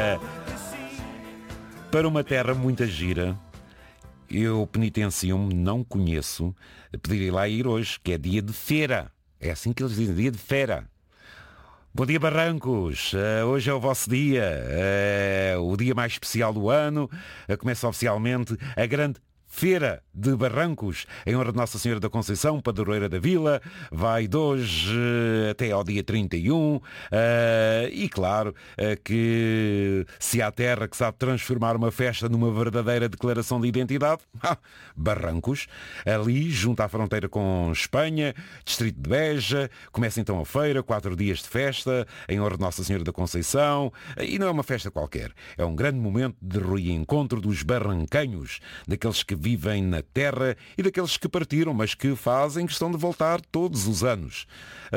Para uma terra muito gira, eu penitencio-me, não conheço, pedirei lá ir hoje, que é dia de feira. É assim que eles dizem, dia de feira. Bom dia, Barrancos. Hoje é o vosso dia, o dia mais especial do ano. Começa oficialmente a grande Feira de Barrancos, em honra de Nossa Senhora da Conceição, padroeira da vila. Vai de hoje até ao dia 31. E claro que se há terra que sabe transformar uma festa numa verdadeira declaração de identidade, Barrancos, ali junto à fronteira com Espanha, distrito de Beja. Começa então a feira, 4 dias de festa, em honra de Nossa Senhora da Conceição. E não é uma festa qualquer, é um grande momento de reencontro dos barrancanhos, daqueles que vivem na terra e daqueles que partiram, mas que fazem questão de voltar todos os anos.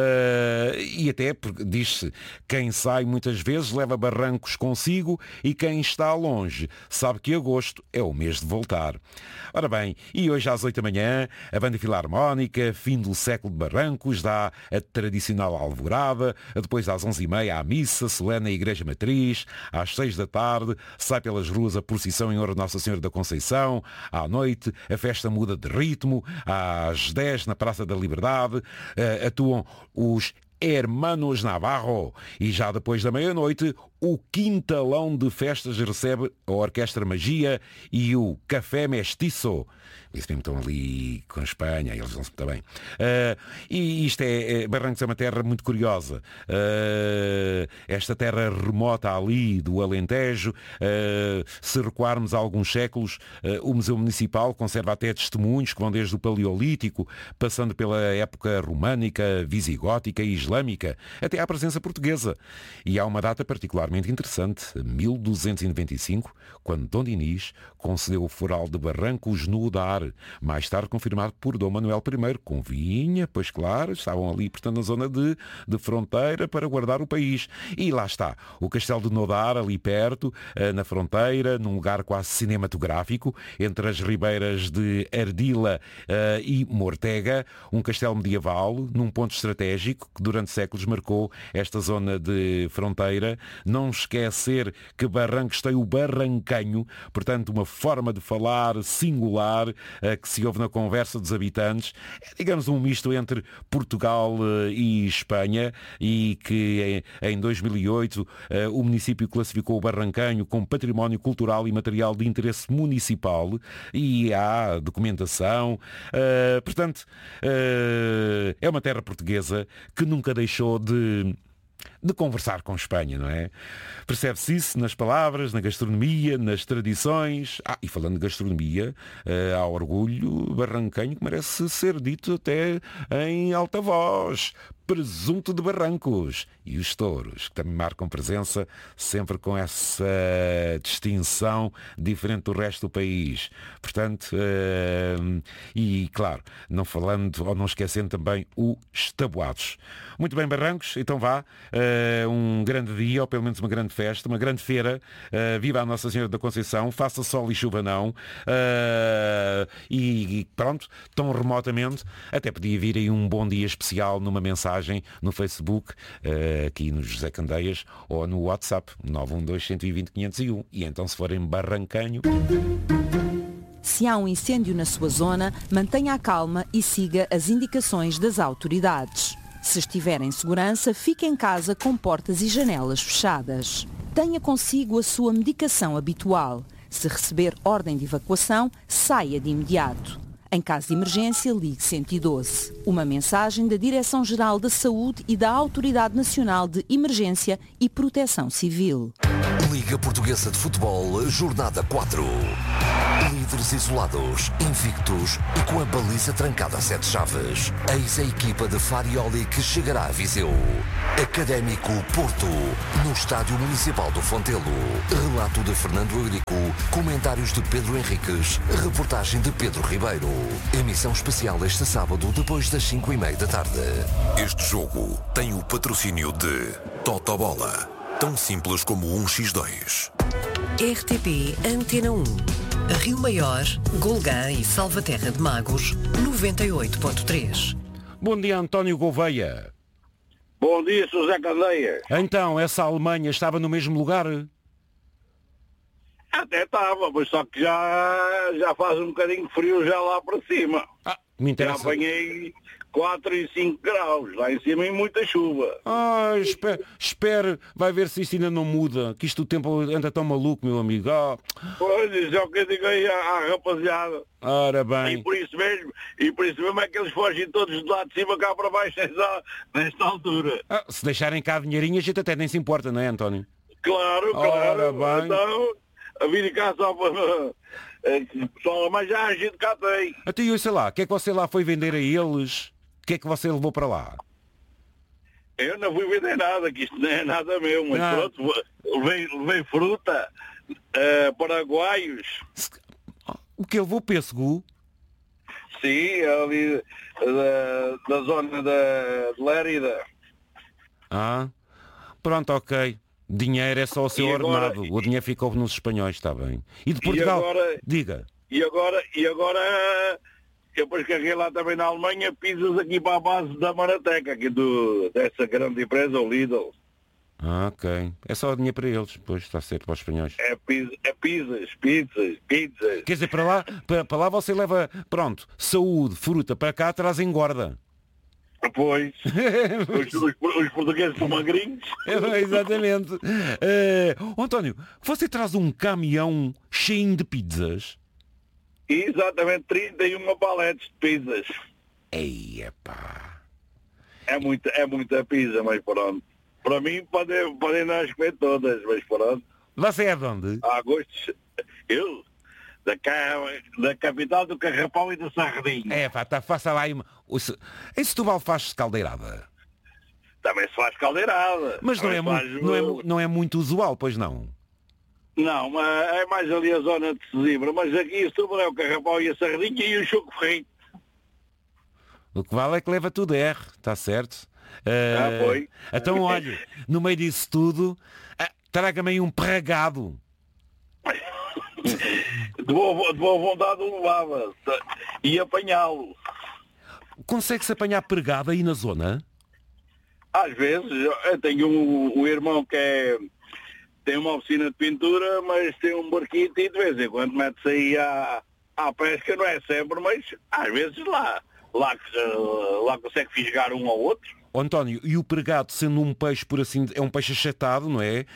E até porque diz-se, quem sai muitas vezes leva Barrancos consigo, e quem está longe sabe que agosto é o mês de voltar. Ora bem, e hoje às 8 da manhã, a Banda Filarmónica, fim do século de Barrancos, dá a tradicional alvorada, depois às 11h30 a missa solene na Igreja Matriz, às 6 da tarde sai pelas ruas a procissão em honra de Nossa Senhora da Conceição, à noite a festa muda de ritmo, às 10 na Praça da Liberdade atuam os Hermanos Navarro, e já depois da meia-noite o Quintalão de Festas recebe a Orquestra Magia e o Café Mestiço. Isso mesmo, estão ali com a Espanha, eles vão-se muito bem. E isto Barrancos é uma terra muito curiosa. Esta terra remota ali do Alentejo, se recuarmos a alguns séculos, o Museu Municipal conserva até testemunhos que vão desde o Paleolítico, passando pela época românica, visigótica e islâmica, até à presença portuguesa. E há uma data particularmente interessante, 1295, quando Dom Dinis concedeu o foral de Barrancos no Udar, mais tarde confirmado por Dom Manuel I, com vinha, pois claro, estavam ali, portanto, na zona de fronteira para guardar o país. E lá está, o Castelo de Nodar, ali perto, na fronteira, num lugar quase cinematográfico, entre as ribeiras de Ardila e Mortega, um castelo medieval, num ponto estratégico que durante séculos marcou esta zona de fronteira. Não esquecer que Barrancos tem o barrancanho, portanto, uma forma de falar singular que se ouve na conversa dos habitantes. É, digamos, um misto entre Portugal e Espanha, e que em 2008 o município classificou o barrancanho como património cultural e material de interesse municipal, e há documentação. Portanto, é uma terra portuguesa que nunca deixou de conversar com Espanha, não é? Percebe-se isso nas palavras, na gastronomia, nas tradições. E falando de gastronomia, há orgulho barrancanho que merece ser dito até em alta voz. Presunto de Barrancos e os touros, que também marcam presença, sempre com essa distinção diferente do resto do país. Portanto, e claro, não falando ou não esquecendo também os tabuados. Muito bem, Barrancos, então vá, um grande dia, ou pelo menos uma grande festa, uma grande feira. Viva a Nossa Senhora da Conceição, faça sol e chuva não. E pronto, tão remotamente, até podia vir aí um bom dia especial numa mensagem no Facebook, aqui no José Candeias, ou no WhatsApp 912-120-501. E então, se forem barrancanho... Se há um incêndio na sua zona, mantenha a calma e siga as indicações das autoridades. Se estiver em segurança, fique em casa com portas e janelas fechadas. Tenha consigo a sua medicação habitual. Se receber ordem de evacuação, saia de imediato. Em caso de emergência, ligue 112. Uma mensagem da Direção-Geral da Saúde e da Autoridade Nacional de Emergência e Proteção Civil. Liga Portuguesa de Futebol, Jornada 4. Líderes isolados, invictos e com a baliza trancada a 7 chaves. Eis a equipa de Farioli que chegará a Viseu. Académico Porto, no Estádio Municipal do Fontelo. Relato de Fernando Eurico, comentários de Pedro Henriques, reportagem de Pedro Ribeiro. Emissão especial este sábado depois das 5h30 da tarde. Este jogo tem o patrocínio de Totobola, tão simples como 1x2. RTP Antena 1. Rio Maior, Golgã e Salvaterra de Magos, 98.3. Bom dia, António Gouveia. Bom dia, José Candeias. Então, essa Alemanha estava no mesmo lugar? Até estava, mas só que já faz um bocadinho de frio já lá para cima. Me Já interessa. apanhei 4 e 5 graus lá em cima e muita chuva. Espere, vai ver se isto ainda não muda, que isto o tempo anda tão maluco, meu amigo. Pois, isso é o que eu digo aí à rapaziada. Ora E bem. por isso mesmo é que eles fogem todos de lá de cima cá para baixo nesta altura. Se deixarem cá dinheirinho, a gente até nem se importa, não é, António? Claro, Ora claro. bem. Então, a vir cá só para... Só, mas já a gente cá tem. Até eu sei lá, o que é que você lá foi vender a eles? O que é que você levou para lá? Eu não fui vender nada, que isto não é nada meu, mas pronto, levei fruta, paraguaios. O que levou pêssego? Sim, ali da zona de Lérida. Pronto, ok. Dinheiro é só o seu E agora- ordenado. O dinheiro ficou nos espanhóis, está bem. E de Portugal? agora- Diga. E agora, eu depois carreguei lá também na Alemanha, pizzas aqui para a base da Marateca, aqui dessa grande empresa, o Lidl. Ok. É só dinheiro para eles, pois está certo, para os espanhóis. É pizzas. Quer dizer, para lá você leva, pronto, saúde, fruta, para cá traz engorda. Pois, os portugueses são magrinhos. Exatamente. António, você traz um caminhão cheio de pizzas? Exatamente, 31 paletes de pizzas. Ei, epá. É muita pizza, mas pronto. Para mim podem não as comer todas, mas pronto. Você é de onde? Há gostos. Eu? Da capital do Carrapão e da Sardinha. Faça lá aí. Em Setúbal faz-se caldeirada. Também se faz caldeirada. Mas não Também não é muito usual, pois não? Não, mas é mais ali a zona de Sesimbra. Mas aqui em Setúbal é o Carrapão e a Sardinha e o choco frito. O que vale é que leva tudo R, está certo? Foi. Então, olha, no meio disso tudo, traga-me aí um pregado. De boa vontade o levava. E apanhá-lo. Consegue-se apanhar pregado aí na zona? Às vezes, eu tenho um irmão que tem uma oficina de pintura, mas tem um barquito e de vez em quando mete-se aí à pesca, não é sempre, mas às vezes lá consegue fisgar um ao outro. António, e o pregado sendo um peixe, por assim, é um peixe achatado, não é?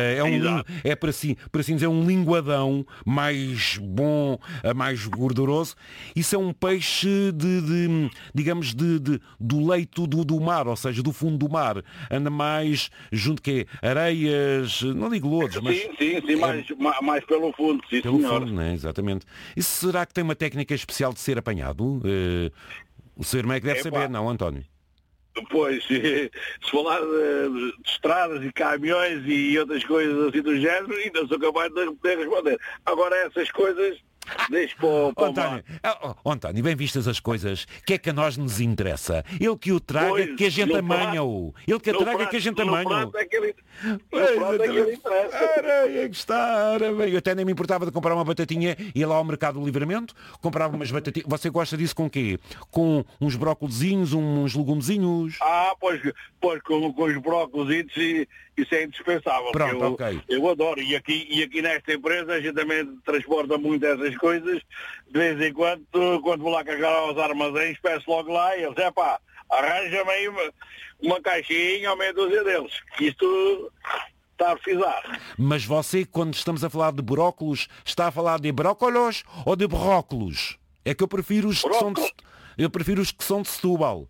É para assim dizer um linguadão mais bom, mais gorduroso. Isso é um peixe digamos, do leito do mar, ou seja, do fundo do mar. Anda mais junto que areias, não digo lodos, mas... Sim, mais pelo fundo, sim, pelo senhor. fundo, né? Exatamente. E será que tem uma técnica especial de ser apanhado? O seu irmão é que deve saber, não, António? Pois, se falar de estradas e caminhões e outras coisas assim do género, ainda sou capaz de poder responder. Agora essas coisas, deixo para o António, António, bem vistas as coisas, que é que a nós nos interessa? Ele que o traga, Pois, que a gente no amanha-o. Ele que a traga, que a gente amanha-o. No prato é que ele interessa. Ora, é que está, ora bem. Eu até nem me importava de comprar uma batatinha, ia lá ao Mercado do Livramento, comprava umas batatinhas. Você gosta disso com quê? Com uns brócolizinhos, uns legumezinhos? Pois com os brócolis, isso é indispensável. Pronto, ok. Eu adoro. E aqui nesta empresa a gente também transporta muito essas coisas. De vez em quando vou lá carregar aos armazéns, peço logo lá e eles, arranja-me aí uma caixinha ou meia dúzia deles. Isto está a precisar. Mas você, quando estamos a falar de brócolos, está a falar de brócolos ou de brócolos? É que eu prefiro os que são de Setúbal.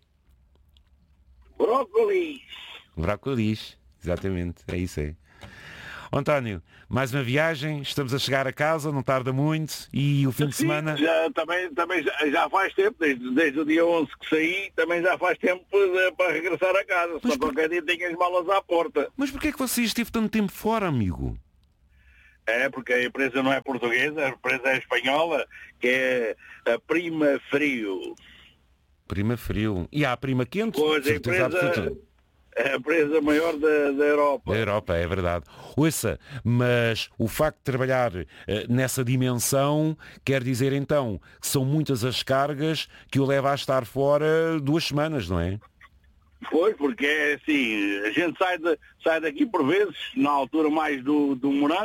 Brócolis. Brócolis, exatamente, é isso aí. António, mais uma viagem, estamos a chegar a casa, não tarda muito, e o fim de semana... Também já faz tempo, desde o dia 11 que saí, também já faz tempo para regressar a casa. Só qualquer dia tenho as malas à porta. Mas porquê é que você esteve tanto tempo fora, amigo? É, porque a empresa não é portuguesa, a empresa é espanhola, que é a Prima Frio. Prima Frio. E há a Prima Quente? Pois, a empresa... É a empresa maior da Europa. Da Europa, é verdade. Ouça, mas o facto de trabalhar nessa dimensão quer dizer então que são muitas as cargas que o leva a estar fora 2 semanas, não é? Pois, porque é assim, a gente sai daqui por vezes, na altura mais do morango,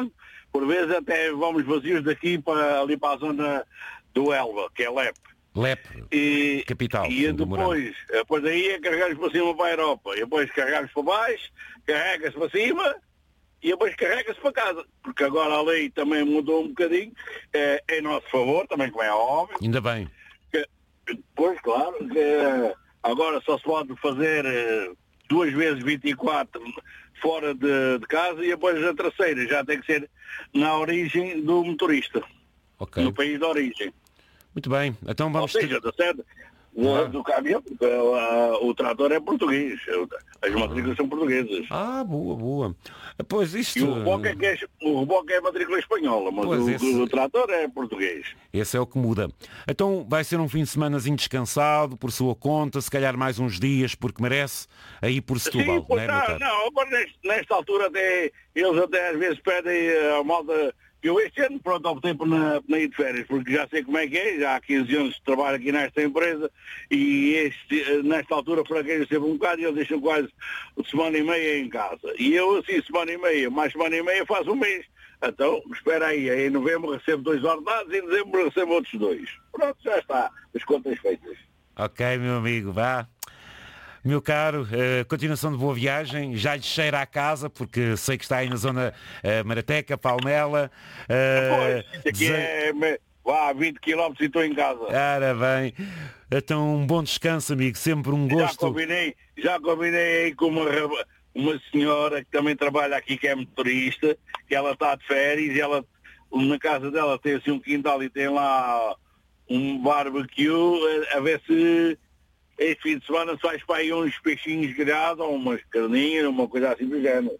por vezes até vamos vazios daqui para ali para a zona do Elva, que é Lepe. Lepe, capital. E depois aí carregamos para cima para a Europa. E depois carregamos para baixo, carrega-se para cima e depois carrega-se para casa. Porque agora a lei também mudou um bocadinho, em nosso favor, também como é óbvio. Ainda bem. Pois, claro, que agora só se pode fazer 2 vezes 24 fora de casa e depois a terceira já tem que ser na origem do motorista. Okay. No país de origem. Muito bem, então vamos... Ou seja, está certo? Do caminhão, porque o trator é português, as matrículas são portuguesas. Boa. Pois isto... E o reboque é matrícula espanhola, mas o trator é português. Esse é o que muda. Então vai ser um fim de semanazinho descansado, por sua conta, se calhar mais uns dias, porque merece, aí por Setúbal, sim, não, agora nesta altura eles até às vezes pedem a malta. Eu este ano, pronto, optei por na ir de férias, porque já sei como é que é, já há 15 anos de trabalho aqui nesta empresa e nesta altura fraquejo sempre um bocado e eles deixam quase semana e meia em casa. E eu, assim, semana e meia, faço um mês. Então, espera aí, em novembro recebo 2 ordenados e em dezembro recebo outros 2. Pronto, já está, as contas feitas. Ok, meu amigo, vá. Meu caro, continuação de boa viagem, já lhe cheira a casa, porque sei que está aí na zona Marateca, Palmela. Pois, aqui é a 20 km e estou em casa. Ora bem, então um bom descanso, amigo, sempre um gosto. Já combinei aí com uma senhora que também trabalha aqui, que é motorista, que ela está de férias e ela, na casa dela tem assim um quintal e tem lá um barbecue, a ver se... Este fim de semana se faz para aí uns peixinhos grelhados ou umas carninhas, uma coisa assim do género.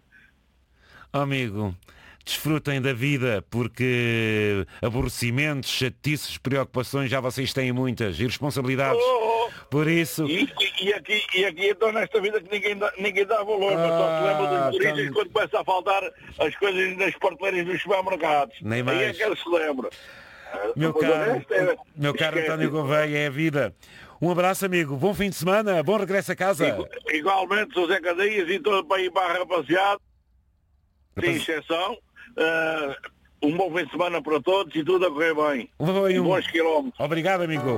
Amigo, desfrutem da vida, porque aborrecimentos, chatices, preocupações, já vocês têm muitas, e responsabilidades. Por isso... E aqui então nesta vida que ninguém dá valor, mas só se lembra dos turistas quando começa a faltar as coisas nas prateleiras dos supermercados. Nem mais. Aí é que ele se lembra. Meu caro António Gouveia, é a vida. Um abraço, amigo. Bom fim de semana. Bom regresso a casa. Igualmente, José Cadeias e todo para ir para a rapaziada. Sem exceção. Um bom fim de semana para todos e tudo a correr bem. Bons quilómetros. Obrigado, amigo.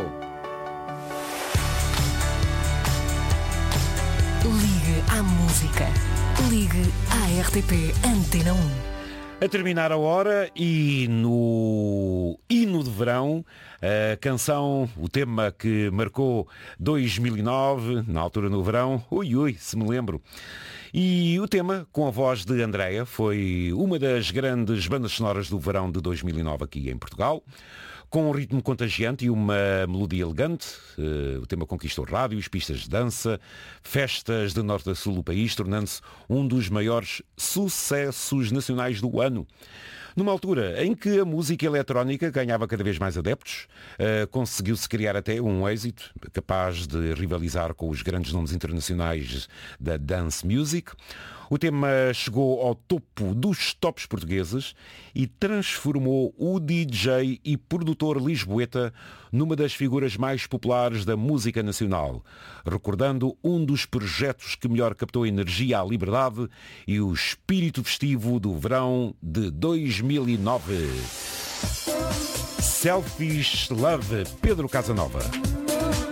Ligue à música. Ligue à RTP Antena 1. A terminar a hora e no hino de verão, a canção, o tema que marcou 2009, na altura no verão, se me lembro. E o tema, com a voz de Andreia, foi uma das grandes bandas sonoras do verão de 2009 aqui em Portugal. Com um ritmo contagiante e uma melodia elegante, o tema conquistou rádios, pistas de dança, festas de norte a sul do país, tornando-se um dos maiores sucessos nacionais do ano. Numa altura em que a música eletrónica ganhava cada vez mais adeptos, conseguiu-se criar até um êxito capaz de rivalizar com os grandes nomes internacionais da dance music. O tema chegou ao topo dos tops portugueses e transformou o DJ e produtor lisboeta numa das figuras mais populares da música nacional, recordando um dos projetos que melhor captou a energia à liberdade e o espírito festivo do verão de 2009. Selfish Love, Pedro Casanova.